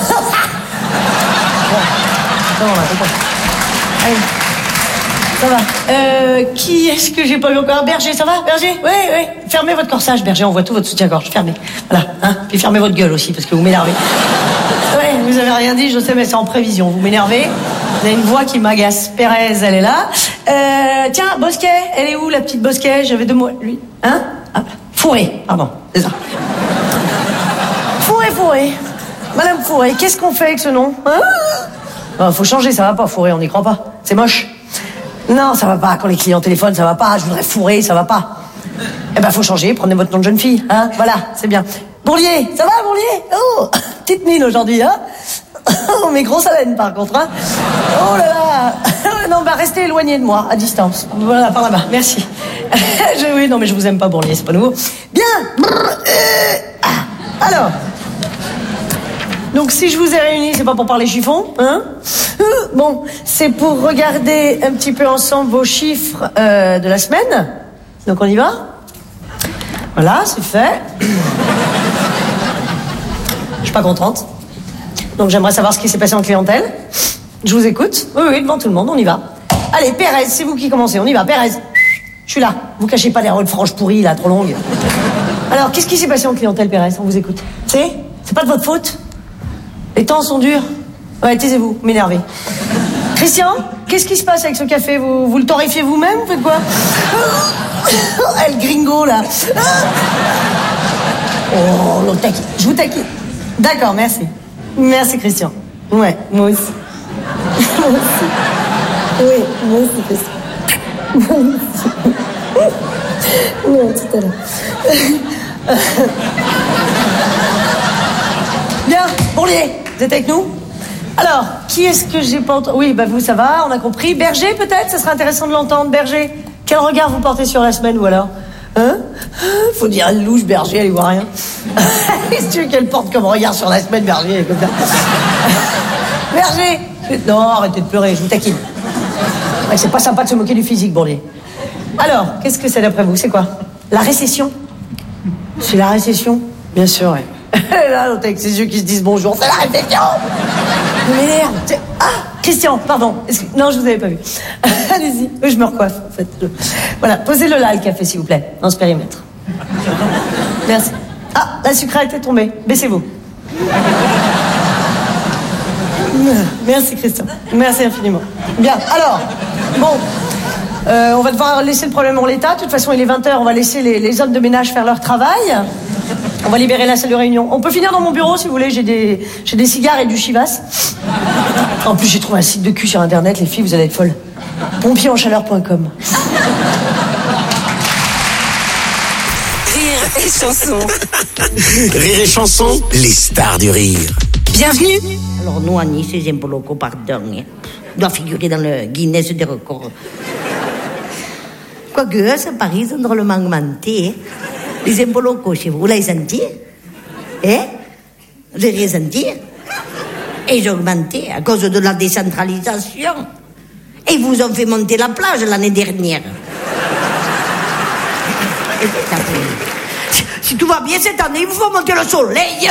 Ça va, allez. Ça va. Qui est-ce que j'ai pas vu encore? Berger, ça va? Berger? Oui, oui. Fermez votre corsage, Berger, on voit tout votre soutien-gorge. Fermez. Voilà, hein. Puis fermez votre gueule aussi, parce que vous m'énervez. Ouais, vous avez rien dit, je sais, mais c'est en prévision. Vous m'énervez. Vous avez une voix qui m'agace. Pérez, elle est là. Tiens, Bosquet, elle est où, la petite Bosquet? J'avais 2 mots. Lui. Hein? Ah, Fourré, pardon, c'est ça. Fourré. Madame Fourré, qu'est-ce qu'on fait avec ce nom? Hein? Faut changer, ça va pas, Fourré, on n'y croit pas. C'est moche. Non, ça va pas. Quand les clients téléphonent, ça va pas. Je voudrais Fourré, ça va pas. Eh ben, faut changer. Prenez votre nom de jeune fille. Hein? Voilà, c'est bien. Bourlier, ça va, Bourlier? Oh, petite mine aujourd'hui, hein? Oh, mais grosse haleine, par contre, hein? Oh là là! Non, bah, restez éloigné de moi, à distance. Voilà, par là-bas. Merci. Oui, non, mais je vous aime pas, Bourlier, c'est pas nouveau. Bien! Alors. Donc, si je vous ai réunis, c'est pas pour parler chiffon, hein? Bon, c'est pour regarder un petit peu ensemble vos chiffres de la semaine. Donc, on y va? Voilà, c'est fait. Je suis pas contente. Donc, j'aimerais savoir ce qui s'est passé en clientèle. Je vous écoute. Oui, devant tout le monde, on y va. Allez, Pérez, c'est vous qui commencez, on y va. Pérez, je suis là. Vous cachez pas les rôles franches pourries, là, trop longues. Alors, qu'est-ce qui s'est passé en clientèle, Pérez? On vous écoute. C'est pas de votre faute. Les temps sont durs. Ouais, taisez-vous, m'énervez. Christian, qu'est-ce qui se passe avec ce café? Vous le torréfiez vous-même? Vous faites quoi? El gringo, là. Oh, l'autre taquine. Je vous taquine. D'accord, merci. Merci, Christian. Ouais, moi aussi. Moi aussi. Oui, moi aussi, Christian. Moi aussi. Non, tout à l'heure. Bien, Bourlier, vous êtes avec nous? Alors, qui est-ce que j'ai pas entendu? Oui, bah vous, ça va, on a compris. Berger, peut-être? Ça serait intéressant de l'entendre, Berger. Quel regard vous portez sur la semaine, ou alors? Hein? Faut dire, elle louche, Berger, elle y voit rien. Qu'est-ce que tu veux qu'elle porte comme regard sur la semaine, Berger, comme ça? Berger! Non, arrêtez de pleurer, je vous taquine. Ouais, c'est pas sympa de se moquer du physique, Bourlier. Alors, qu'est-ce que c'est d'après vous? C'est quoi? La récession? C'est la récession? Bien sûr, ouais. Là, l'autre avec ses yeux qui se disent bonjour, c'est la réflexion. Merde. Ah, Christian, pardon. Non, je vous avais pas vu. Allez-y. Oui, je me recoiffe, en fait. Voilà, posez-le là, le café, s'il vous plaît, dans ce périmètre. Merci. Ah, la sucrète est tombée. Baissez-vous. Merci Christian. Merci infiniment. Bien, alors, bon, on va devoir laisser le problème en l'état. De toute façon, il est 20h, on va laisser les hommes de ménage faire leur travail. On va libérer la salle de réunion. On peut finir dans mon bureau si vous voulez, j'ai des cigares et du chivas. En plus, j'ai trouvé un site de cul sur internet, les filles, vous allez être folles. Pompierenchaleur.com. Rire et chanson. Rire et chanson, les stars du rire. Bienvenue. Alors nous, à Nice, les impôts locaux, pardon, doit figurer dans le Guinness des records. Quoique, à Paris, ils ont drôlement augmenté. Les impôts locaux chez vous, vous l'avez senti? Hein? Vous avez rien senti? Et ils ont augmenté à cause de la décentralisation. Et ils vous ont fait monter la plage l'année dernière. Si tout va bien cette année, il vous faut monter le soleil.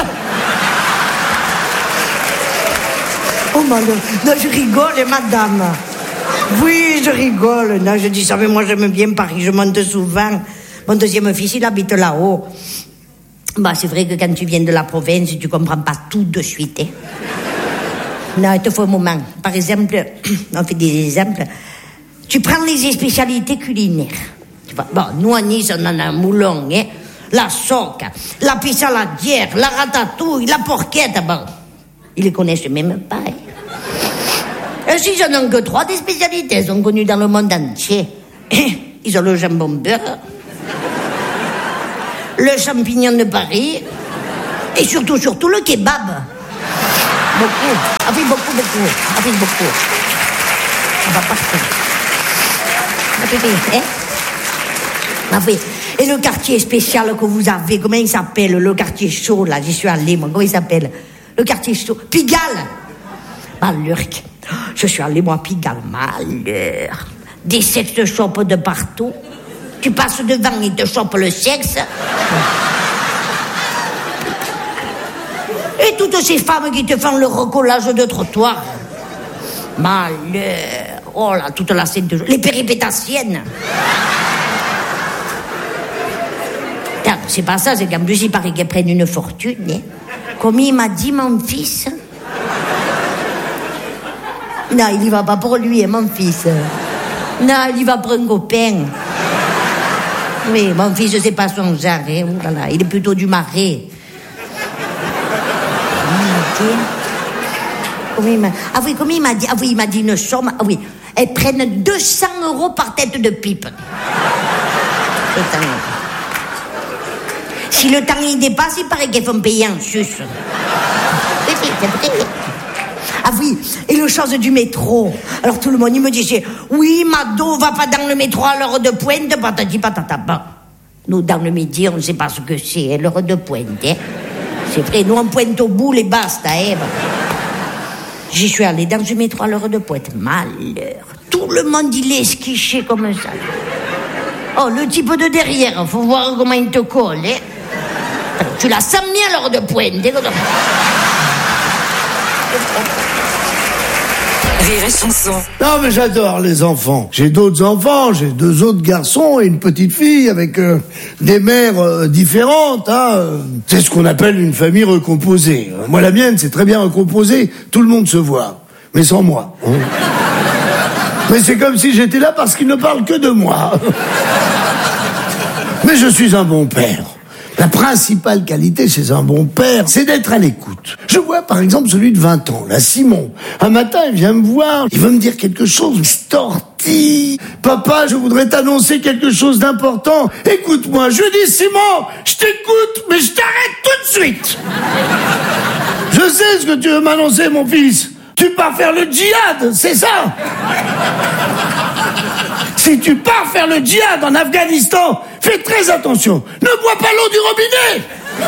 Oh malheur, non, je rigole, madame. Oui, je rigole. Non, je dis ça, mais moi j'aime bien Paris, je monte souvent. Mon deuxième fils, il habite là-haut. Bah, c'est vrai que quand tu viens de la province, tu comprends pas tout de suite. Hein. Non, il te faut un moment. Par exemple, on fait des exemples. Tu prends les spécialités culinaires. Tu vois, bon, nous à Nice, on en a un moulon, hein. La soque, la pissaladière, la ratatouille, la porchetta, bon. Ils les connaissent même pas, hein. Et si j'en ai que 3 des spécialités, elles sont connues dans le monde entier. Ils ont le jambon beurre, le champignon de Paris, et surtout le kebab. Beaucoup. Ah oui, beaucoup. Ah oui, beaucoup. On va partir. Ah oui, hein? Ah oui. Et le quartier spécial que vous avez, comment il s'appelle? Le quartier chaud, là, j'y suis allée, moi. Comment il s'appelle? Le quartier chaud. Pigalle. Malheur. Je suis allée, moi, à Pigalle. Malheur. Des sex shops de partout. Tu passes devant, ils te chopent le sexe. Et toutes ces femmes qui te font le recollage de trottoir. Malheur. Oh là, toute la scène de jour. Les péripétassiennes. C'est pas ça, c'est qu'en plus, il paraît qu'elles prennent une fortune. Hein. Comme il m'a dit, mon fils. Non, il y va pas pour lui, hein, mon fils. Non, il y va pour un copain. Oui, mon fils, c'est pas son genre. Hein. Oh là là, il est plutôt du Marais. Ah oui, comme il m'a dit. Ah oui, il m'a dit une somme. Ah oui, elles prennent 200 € par tête de pipe. Si le temps y dépasse, il paraît qu'elles font payer en sus. C'est vrai. Ah oui, et le chose du métro. Alors tout le monde, il me disait, oui, Mado, va pas dans le métro à l'heure de pointe, patati patata. Bah, nous, dans le midi, on ne sait pas ce que c'est, l'heure de pointe. Hein. C'est vrai, nous, on pointe au bout et basta. Hein. J'y suis allée dans le métro à l'heure de pointe. Malheur. Tout le monde, il est esquiché comme ça. Oh, le type de derrière, faut voir comment il te colle. Hein. Tu la sens bien à l'heure de pointe. Hein. Rire et chanson. Non, mais j'adore les enfants. J'ai d'autres enfants, j'ai 2 autres garçons et une petite fille avec des mères différentes. Hein. C'est ce qu'on appelle une famille recomposée. Moi, la mienne, c'est très bien recomposé. Tout le monde se voit, mais sans moi. Hein. Mais c'est comme si j'étais là parce qu'ils ne parlent que de moi. Mais je suis un bon père. La principale qualité chez un bon père, c'est d'être à l'écoute. Je vois par exemple celui de 20 ans, là, Simon. Un matin, il vient me voir, il veut me dire quelque chose, il se tortille. Papa, je voudrais t'annoncer quelque chose d'important. Écoute-moi, je dis Simon, je t'écoute, mais je t'arrête tout de suite. Je sais ce que tu veux m'annoncer, mon fils. Tu pars faire le djihad, c'est ça? Si tu pars faire le djihad en Afghanistan, fais très attention. Ne bois pas l'eau du robinet.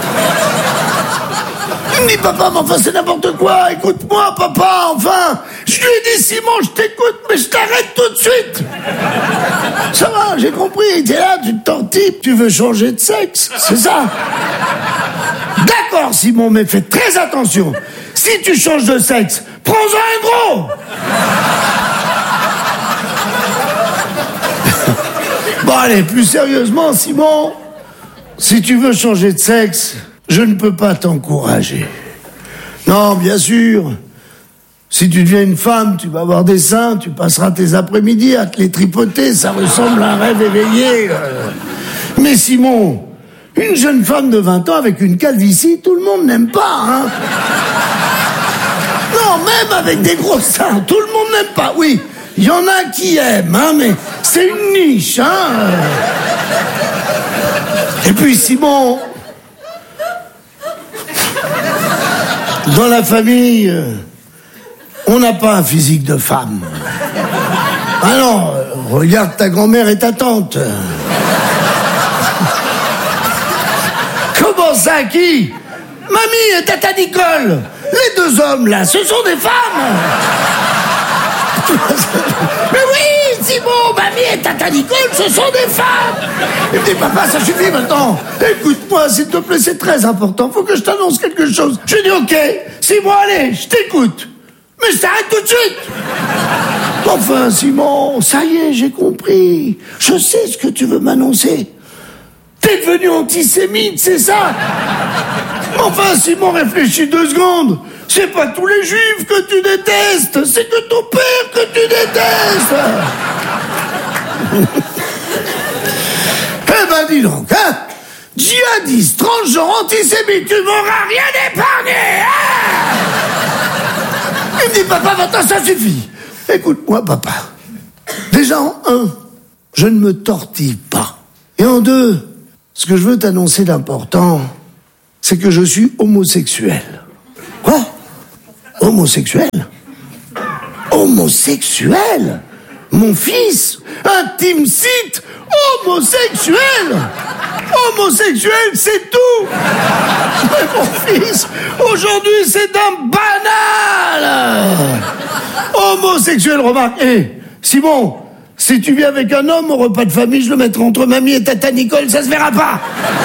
Il me dit, papa, mais enfin, c'est n'importe quoi. Écoute-moi, papa, enfin. Je lui ai dit, Simon, je t'écoute, mais je t'arrête tout de suite. Ça va, j'ai compris. T'es là, tu te tortilles, tu veux changer de sexe. C'est ça. D'accord, Simon, mais fais très attention. Si tu changes de sexe, prends-en un gros. Bon, allez, plus sérieusement, Simon, si tu veux changer de sexe, je ne peux pas t'encourager. Non, bien sûr, Si tu deviens une femme, tu vas avoir des seins, tu passeras tes après-midi à te les tripoter, ça ressemble à un rêve éveillé. Mais Simon, une jeune femme de 20 ans avec une calvitie, tout le monde n'aime pas, hein. Non, même avec des gros seins, tout le monde n'aime pas. Oui, il y en a qui aiment, hein, mais c'est une niche, hein. Et puis Simon, dans la famille, on n'a pas un physique de femme. Ah non, regarde ta grand-mère et ta tante. Comment ça, qui? Mamie et tata Nicole. Les deux hommes, là, ce sont des femmes. Mais oui, Simon, mamie et tata Nicole, ce sont des femmes. Il me dit, papa, ça suffit maintenant. Écoute-moi, s'il te plaît, c'est très important. Faut que je t'annonce quelque chose. Je dis, ok, Simon, allez, je t'écoute. Mais je t'arrête tout de suite. Enfin, Simon, ça y est, j'ai compris. Je sais ce que tu veux m'annoncer. T'es devenu antisémite, c'est ça? Enfin, Simon, réfléchis 2 secondes. C'est pas tous les juifs que tu détestes, c'est que ton père que tu détestes. Eh ben, dis donc, hein? Djihadiste, transgenre, antisémite, tu m'auras rien épargné, hein? Il me dit, papa, maintenant, ça suffit. Écoute-moi, papa. Déjà, en 1, je ne me tortille pas. Et en 2, ce que je veux t'annoncer d'important, c'est que je suis homosexuel. Quoi? Homosexuel? Homosexuel? Mon fils? Intime site? Homosexuel? Homosexuel, c'est tout! Mais mon fils, aujourd'hui, c'est un banal! Homosexuel, remarque. Simon, si tu viens avec un homme au repas de famille, je le mettrai entre mamie et tata Nicole, ça se verra pas!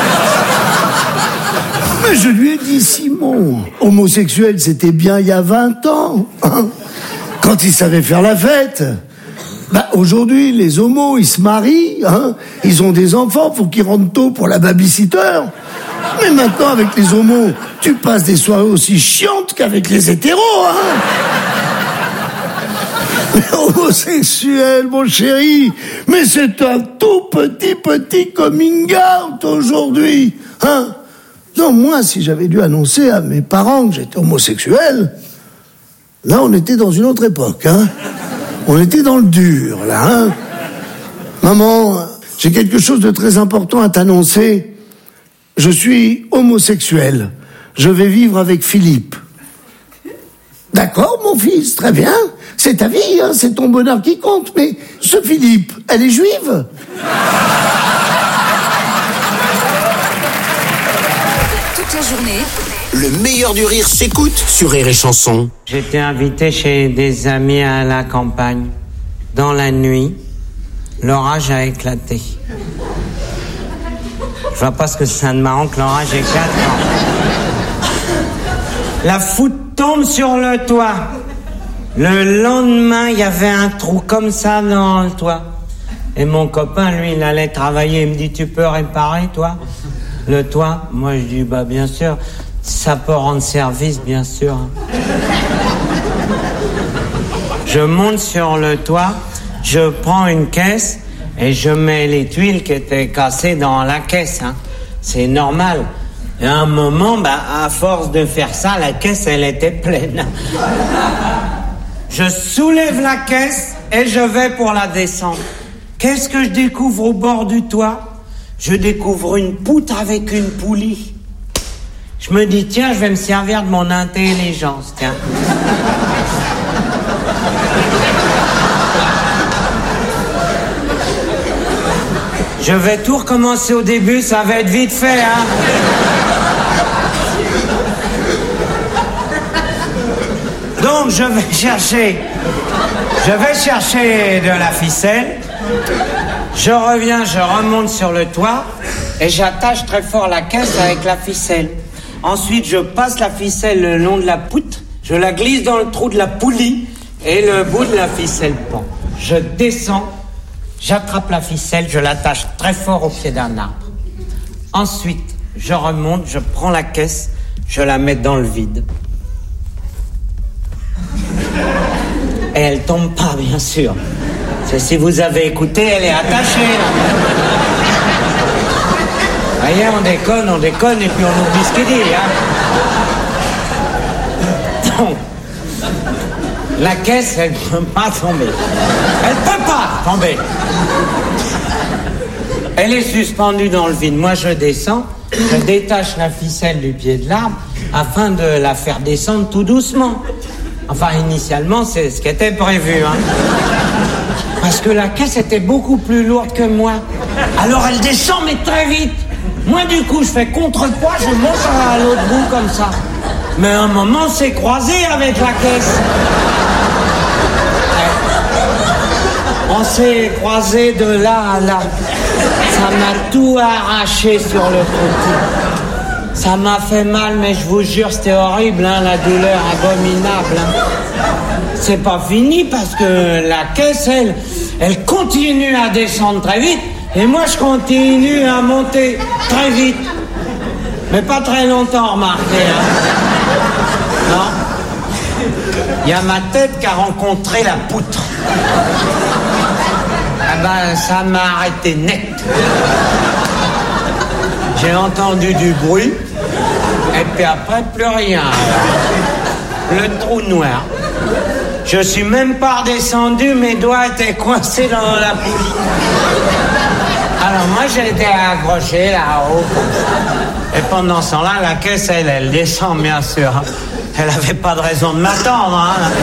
Mais je lui ai dit, Simon, homosexuel, c'était bien il y a 20 ans, hein, quand il savait faire la fête. Bah, aujourd'hui, les homos, ils se marient, hein, ils ont des enfants, faut qu'ils rentrent tôt pour la babysitter. Mais maintenant, avec les homos, tu passes des soirées aussi chiantes qu'avec les hétéros, hein. Mais homosexuel, mon chéri, mais c'est un tout petit coming out aujourd'hui, hein. Non, moi, si j'avais dû annoncer à mes parents que j'étais homosexuel, là, on était dans une autre époque, hein. On était dans le dur, là, hein. Maman, j'ai quelque chose de très important à t'annoncer. Je suis homosexuel. Je vais vivre avec Philippe. D'accord, mon fils, très bien. C'est ta vie, hein, c'est ton bonheur qui compte. Mais ce Philippe, elle est juive? Toute la journée, Le meilleur du rire s'écoute sur Rire et Chanson. J'étais invité chez des amis à la campagne. Dans la nuit, l'orage a éclaté. Je vois pas ce que c'est de marrant que l'orage éclate. La foudre tombe sur le toit. Le lendemain, il y avait un trou comme ça dans le toit. Et mon copain, lui, il allait travailler. Il me dit, tu peux réparer, toi, le toit? Moi, je dis, bah, bien sûr. Ça peut rendre service, bien sûr. Je monte sur le toit, je prends une caisse et je mets les tuiles qui étaient cassées dans la caisse, hein. C'est normal. Et à un moment, bah, à force de faire ça, la caisse, elle était pleine. Je soulève la caisse et je vais pour la descendre. Qu'est-ce que je découvre au bord du toit? Je découvre une poutre avec une poulie. Je me dis, tiens, je vais me servir de mon intelligence, tiens. Je vais tout recommencer au début, ça va être vite fait, hein. Donc, je vais chercher de la ficelle. Je reviens, je remonte sur le toit et j'attache très fort la caisse avec la ficelle. Ensuite, je passe la ficelle le long de la poutre, je la glisse dans le trou de la poulie et le bout de la ficelle pend. Je descends, j'attrape la ficelle, je l'attache très fort au pied d'un arbre. Ensuite, je remonte, je prends la caisse, je la mets dans le vide. Et elle tombe pas, bien sûr. C'est si vous avez écouté, elle est attachée. Voyez, on déconne, et puis on oublie ce qu'il dit, hein. Donc, la caisse, elle peut pas tomber. Elle peut pas tomber. Elle est suspendue dans le vide. Moi, je descends, je détache la ficelle du pied de l'arbre afin de la faire descendre tout doucement. Enfin, initialement, c'est ce qui était prévu, hein. Parce que la caisse était beaucoup plus lourde que moi. Alors, elle descend, mais très vite. Moi, du coup, je fais contrepoids, je monte à l'autre bout comme ça. Mais à un moment, c'est croisé avec la caisse. On s'est croisé de là à là. Ça m'a tout arraché sur le côté. Ça m'a fait mal, mais je vous jure, c'était horrible, hein, la douleur abominable. Hein. C'est pas fini parce que la caisse, elle continue à descendre très vite. Et moi, je continue à monter très vite. Mais pas très longtemps, remarquez. Hein. Non. Il y a ma tête qui a rencontré la poutre. Ah ben, ça m'a arrêté net. J'ai entendu du bruit. Et puis après, plus rien. Le trou noir. Je suis même pas redescendu, mes doigts étaient coincés dans la poulie. Alors moi, j'étais accroché là-haut. Et pendant ce temps-là, la caisse, elle descend, bien sûr. Elle avait pas de raison de m'attendre, hein.